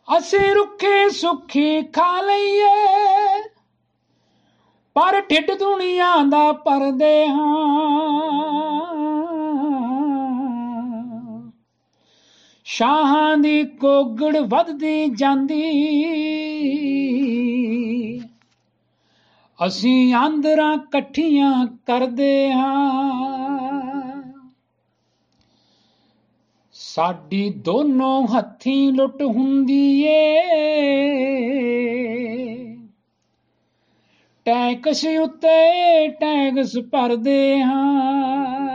ਅਸੀਂ ਰੁੱਖੇ ਸੁੱਖੀ ਖਾ ਲਈਏ, ਪਰ ਢਿੱਡ ਦੁਨੀਆ ਦਾ ਭਰਦੇ ਹਾਂ। ਸ਼ਾਹਾਂ ਦੀ ਕੋਗੜ ਵੱਧਦੀ ਜਾਂਦੀ, ਅਸੀਂ ਆਂਦਰਾਂ ਇਕੱਠੀਆਂ ਕਰਦੇ ਹਾਂ। ਸਾਡੀ ਦੋਨੋਂ ਹੱਥੀਂ ਲੁੱਟ ਹੁੰਦੀ ਏ, ਟੈਕਸ ਉੱਤੇ ਟੈਕਸ ਭਰਦੇ ਹਾਂ।